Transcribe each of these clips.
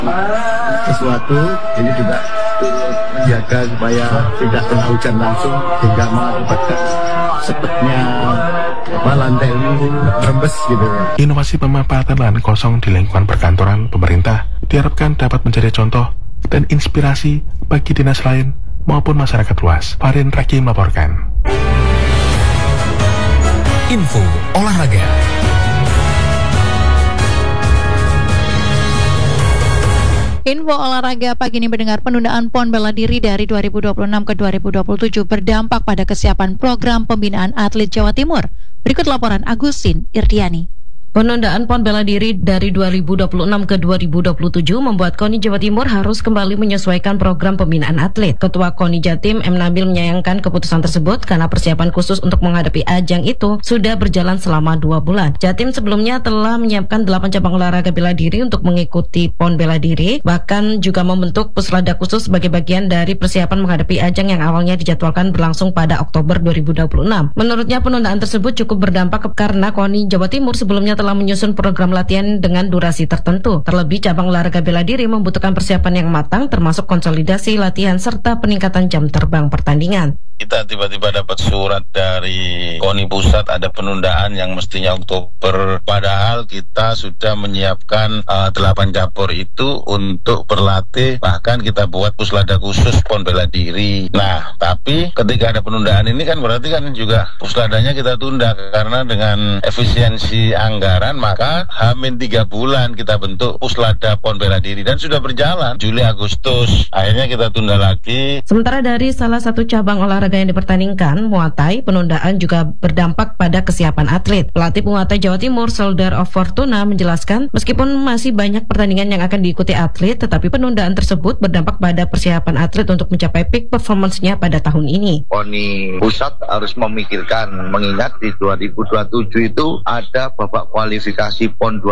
sesuatu ini juga menjaga supaya tidak kena hujan langsung hingga mengakibatkan sepetnya lantai ini rembes gitu ya. Inovasi pemanfaatan lahan kosong di lingkungan perkantoran pemerintah diharapkan dapat menjadi contoh dan inspirasi bagi dinas lain maupun masyarakat luas. Farin Raki melaporkan. Info olahraga. Info olahraga pagi ini mendengar penundaan PON bela diri dari 2026 ke 2027 berdampak pada kesiapan program pembinaan atlet Jawa Timur. Berikut laporan Agustin Irdiani. Penundaan PON bela diri dari 2026 ke 2027 membuat KONI Jawa Timur harus kembali menyesuaikan program pembinaan atlet. Ketua KONI Jatim M. Nabil menyayangkan keputusan tersebut karena persiapan khusus untuk menghadapi ajang itu sudah berjalan selama 2 bulan. Jatim sebelumnya telah menyiapkan 8 cabang olahraga bela diri untuk mengikuti PON bela diri, bahkan juga membentuk pusrada khusus sebagai bagian dari persiapan menghadapi ajang yang awalnya dijadwalkan berlangsung pada Oktober 2026. Menurutnya penundaan tersebut cukup berdampak karena KONI Jawa Timur sebelumnya telah menyusun program latihan dengan durasi tertentu. Terlebih cabang olahraga bela diri membutuhkan persiapan yang matang termasuk konsolidasi latihan serta peningkatan jam terbang pertandingan. Kita tiba-tiba dapat surat dari KONI Pusat ada penundaan yang mestinya Oktober, padahal kita sudah menyiapkan 8 cabur itu untuk berlatih, bahkan kita buat puslada khusus PON bela diri. Nah, tapi ketika ada penundaan ini kan berarti kan juga pusladanya kita tunda karena dengan efisiensi anggaran maka H-3 bulan kita bentuk puslada PON bela diri dan sudah berjalan Juli Agustus. Akhirnya kita tunda lagi. Sementara dari salah satu cabang olahraga yang dipertandingkan, Muay Thai, penundaan juga berdampak pada kesiapan atlet. Pelatih Muay Thai Jawa Timur, Soldier of Fortuna, menjelaskan meskipun masih banyak pertandingan yang akan diikuti atlet, tetapi penundaan tersebut berdampak pada persiapan atlet untuk mencapai peak performance-nya pada tahun ini. KONI Pusat harus memikirkan, mengingat di 2027 itu ada babak kualifikasi PON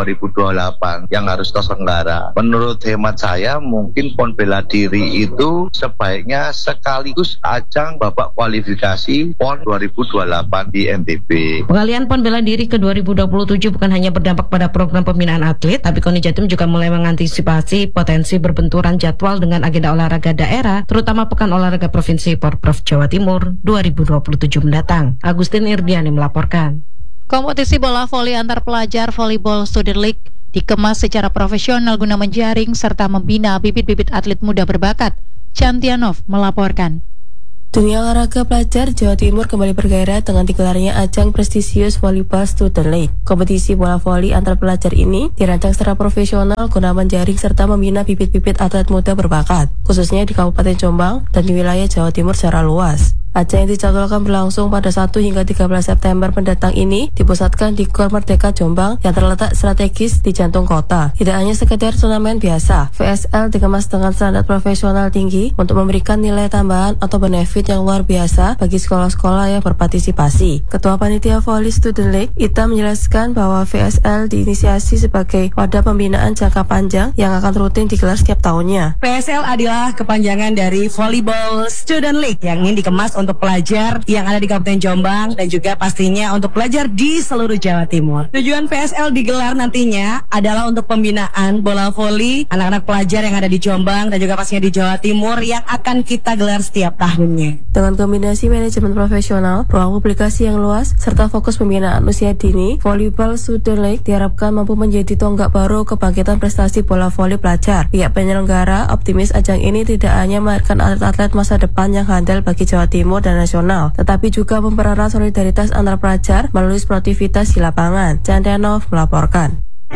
2028 yang harus terselenggara. Menurut hemat saya, mungkin PON bela diri itu sebaiknya sekaligus ajang babak kualifikasi PON 2028 di NTB. Pengalihan PON bela diri ke 2027 bukan hanya berdampak pada program pembinaan atlet, tapi KONI Jatim juga mulai mengantisipasi potensi berbenturan jadwal dengan agenda olahraga daerah, terutama Pekan Olahraga Provinsi Porprov Jawa Timur 2027 mendatang. Agustin Irdiani melaporkan. Kompetisi bola voli antar pelajar Volleyball Student League dikemas secara profesional guna menjaring serta membina bibit-bibit atlet muda berbakat. Chantianov melaporkan. Dunia olahraga pelajar Jawa Timur kembali bergairah dengan digelarnya ajang prestisius Volleyball Student League. Kompetisi bola voli antar pelajar ini dirancang secara profesional guna menjaring serta membina bibit-bibit atlet muda berbakat, khususnya di Kabupaten Jombang dan di wilayah Jawa Timur secara luas. Ajang yang dijadwalkan berlangsung pada 1 hingga 13 September mendatang ini dipusatkan di Gor Merdeka Jombang yang terletak strategis di jantung kota. Tidak hanya sekedar turnamen biasa, VSL dikemas dengan standar profesional tinggi untuk memberikan nilai tambahan atau benefit yang luar biasa bagi sekolah-sekolah yang berpartisipasi. Ketua Panitia Volley Student League, Ita, menjelaskan bahwa VSL diinisiasi sebagai wadah pembinaan jangka panjang yang akan rutin digelar setiap tahunnya. VSL adalah kepanjangan dari Volleyball Student League yang ingin dikemas untuk pelajar yang ada di Kabupaten Jombang dan juga pastinya untuk pelajar di seluruh Jawa Timur. Tujuan PSL digelar nantinya adalah untuk pembinaan bola voli anak-anak pelajar yang ada di Jombang dan juga pastinya di Jawa Timur yang akan kita gelar setiap tahunnya. Dengan kombinasi manajemen profesional, ruang publikasi yang luas, serta fokus pembinaan usia dini, Volleyball Student League diharapkan mampu menjadi tonggak baru kebangkitan prestasi bola voli pelajar. Pihak penyelenggara optimis ajang ini tidak hanya melahirkan atlet-atlet masa depan yang handal bagi Jawa Timur dan nasional, tetapi juga mempererat solidaritas antar pelajar melalui sportivitas di lapangan. Chantianov melaporkan.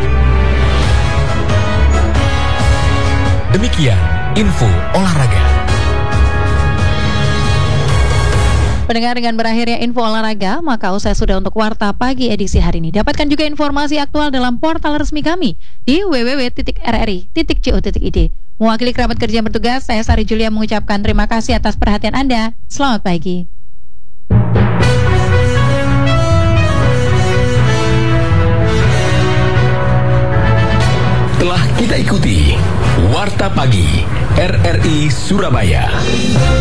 Demikian info olahraga. Pendengar, dengan berakhirnya info olahraga, maka usai sudah untuk Warta Pagi edisi hari ini. Dapatkan juga informasi aktual dalam portal resmi kami di www.rri.co.id. Mewakili kerabat kerja yang bertugas, saya Sari Julia mengucapkan terima kasih atas perhatian Anda. Selamat pagi. Telah kita ikuti Warta Pagi RRI Surabaya.